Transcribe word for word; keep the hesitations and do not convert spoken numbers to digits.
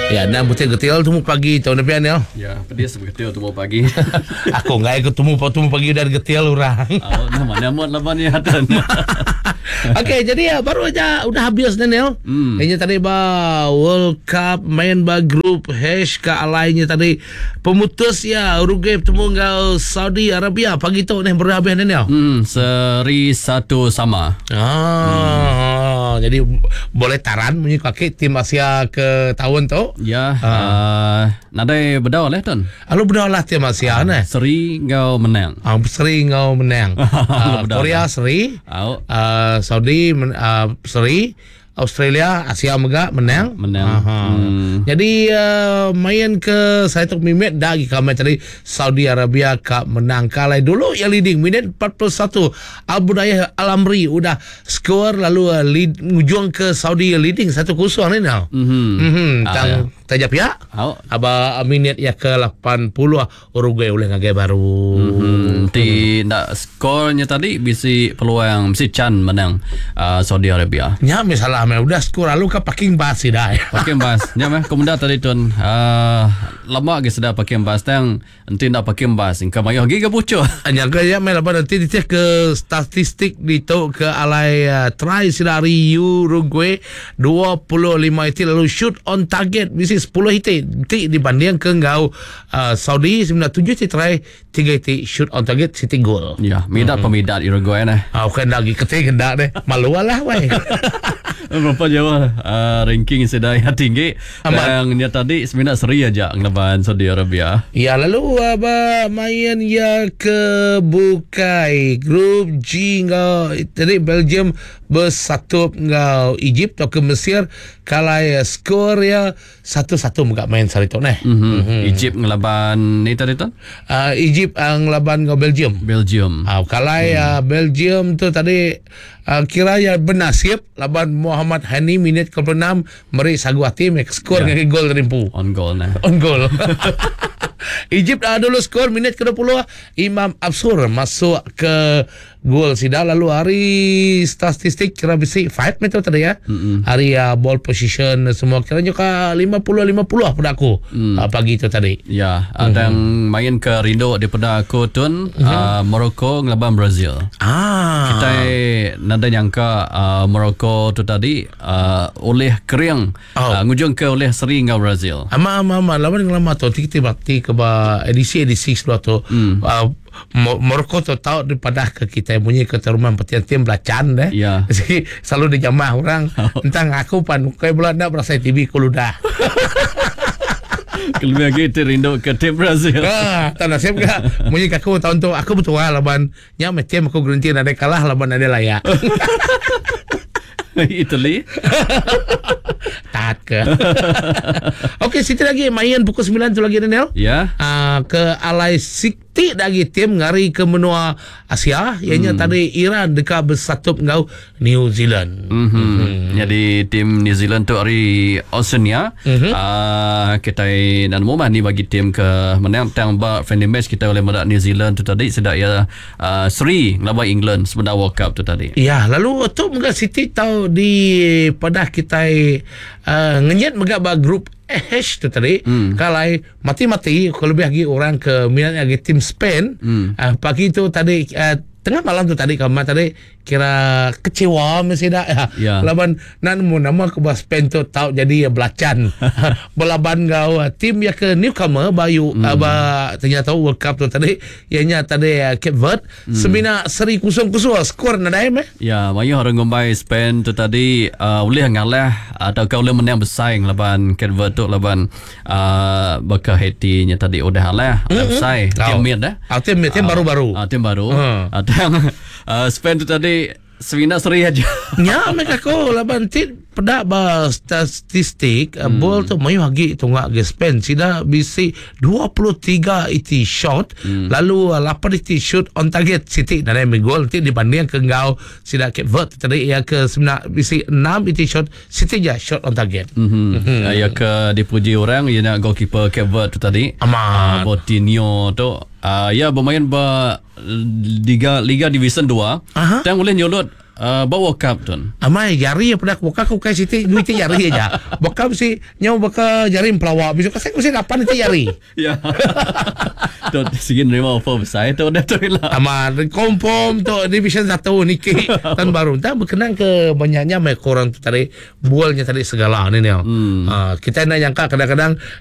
Ya, dan betul getil temu pagi tahun depan ya. Ya, dia sebetul temu pagi. Aku enggak ikut temu temu pagi dan getil orang. Oh, nama nama laban ni hatan. Okey, jadi ya baru aja udah habis Daniel. Hmm. Ini tadi ba World Cup main ba grup H ke alainya tadi pemutus ya Uruguay bertemu dengan Saudi Arabia pagi tu ni baru habis Daniel. Hmm, seri satu sama. Ah, hmm. Jadi boleh taran punya kaki tim Asia ke tahun tu. Ya, ah. uh, nadai bedau lah tuan. Alu bedau lah tim Asia uh, nah. Seri ngau menang. Ah, seri ngau menang. uh, Korea seri. Oh. Uh, Saudi men, uh, seri. Australia, Asia Mega menang. Menang. Hmm. Jadi uh, main ke saya tok minit dah kami tadi Saudi Arabia Cup menang kalah dulu yang leading minit empat puluh satu Abu Dayah Al-Amri udah skor lalu uh, lead ngujung ke Saudi leading satu kosong ni now. Mhm. Mhm. Tang ah, ya. Tajap ya. Oh. Aba minit ya ke lapan puluh Uruguay oleh ngagai baru. Mhm. Ti nak skornya tadi bisi peluang bisi Chan menang uh, Saudi Arabia. Ya misalnya udah skor lalu ke parking bus sih dah. Parking bus. Ya meh kemudian tadi tuan uh, lama ke sudah parking bus tang nanti nak parking bus ingka mayo gi ke bocor. Anya ke ya meh laban nanti dicek ke statistik ditu ke alai uh, try dari Uruguay dua puluh lima hit lalu shoot on target bisi sepuluh hit ti dibanding ke ngau uh, Saudi sembilan puluh tujuh hit try tiga hit shoot on target City goal. Ya, midat hmm. pemidat Uruguay nah. Ah kan lagi ketik hendak deh. Malu lah weh. Berapa jauh uh, ranking sudah yang tinggi. Yang dia tadi sebenarnya seri aja ngelaban Saudi Arabia. Ya lalu apa main ya ke bukai grup G ngau tadi Belgium bersatu ngau Egypt atau ke Mesir kalah ya skor ya satu satu enggak main sari tu nah. Mm-hmm. Mm-hmm. Egypt ngelaban ni tadi tu? Uh, Egypt uh, ngelaban ngau Belgium. Belgium. Ah uh, kalah ya mm. Belgium tu tadi uh, kira ya bernasib laban Muhammad Hani minit ke enam meri sagua tim skor yeah. Dengan gol rimpu. On goal nah. On goal. Egypt uh, dulu skor minit ke dua puluh Imam Absur masuk ke gol sida lalu hari statistik kira bisi five meter tadi ya. Mm-hmm. Hari uh, ball position semua kira juga lima puluh lima puluh pada aku mm. uh, pagi itu tadi. Ya, ada mm-hmm. main ke Rindo di pada aku tun mm-hmm. uh, Morocco ngelaban Brazil. Ah. Kita nada nyangka uh, Morocco tu tadi uh, oleh kering oh. uh, ngujung ke oleh seri ngau Brazil. Ama ama ama lawan ngelama tu tikti bakti ke ba edisi edisi dua tu. Mm. Uh, Morocco tu tahu daripada ke kita punya keteruman petian tim belacan deh. Ya. Jadi selalu dijamah orang oh. Tentang aku pan kayak bulan dah berasa T V kuludah. Kalau lagi terindo ke tim Brazil. Ah, tak nasib gak. Punya aku tahun tu aku betul laban nya macam aku garanti ada kalah laban ada layak. Italy. Tak ke. Okey, situ lagi main pukul sembilan tu lagi Daniel. Ya. Uh, ke alai sikti lagi tim ngari ke benua Asia ianya hmm. tadi Iran dekat bersatu ngau New Zealand. Mm-hmm. Mm-hmm. Jadi tim New Zealand tu hari Oceania. Mm-hmm. Uh, kita dan moment ni bagi tim ke menang tang ba friendly match kita oleh medak New Zealand tu tadi sedak ya uh, seri ngelawan England sebenarnya World Cup tu tadi. Ya, lalu tu mungkin City tahu di pada kita uh, ngenyat megak ba grup H tu tadi hmm. kalai mati-mati kalau lebih lagi orang ke minat lagi tim Spain hmm. uh, pagi tu tadi uh, tengah malam tu tadi kamu tadi kira kecewa mesti dah ya. Ya. Laban nan mu nama ke Spain tu tahu jadi belacan. Belaban gau tim ya ke newcomer bayu hmm. aba ternyata World Cup tu tadi ianya tadi uh, Cape Verde hmm. semina seri kosong-kosong skor nadai meh. Ya, mayu orang ngombai Spain tu tadi uh, boleh ngalah atau kau boleh menang bersaing laban Cape Verde tu laban uh, baka Haiti nya tadi udah halah mm-hmm. bersaing tim mid dah. Ah, tim mid tim uh, baru-baru. Ah, tim baru. Uh. Uh, yang uh, Spain tu tadi Sevina seri aja. Ya, mereka ko laban ti pada ba statistik hmm. ball tu mayu hagi tungak ge Spain sida bisi dua puluh tiga iti shot hmm. lalu lapan iti shoot on target City dan yang gol ti dibanding ke ngau sida Cape Verde tadi ya ke sembilan bisi enam iti shot City ja shot on target. Mhm. Mm-hmm. Uh, ya ke dipuji orang ya nak goalkeeper Cape Verde tu tadi. Amat. Uh, Botinho tu Uh, ya bermain ba Liga Liga Division dua. Dan boleh nyolot uh, bawa cup tuan. Amai jari ya pada buka ku kai siti duit jari aja. Buka si nyau baka jari pelawak besok kasih ku si kapan itu jari. Ya. Tu sige nerima offer besar tu dah tu lah. Ama kompom tu division satu niki tan baru. Tak berkenan ke banyaknya mai korang tu tadi bualnya tadi segala ni ni. Hmm. Uh, kita nak nyangka kadang-kadang